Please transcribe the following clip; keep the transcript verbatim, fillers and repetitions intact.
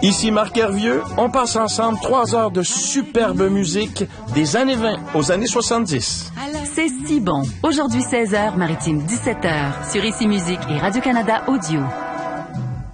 Ici Marc Hervieux, on passe ensemble trois heures de superbe musique des années vingt aux années soixante-dix. C'est si bon. Aujourd'hui seize heures, Maritime dix-sept heures, sur Ici Musique et Radio-Canada Audio.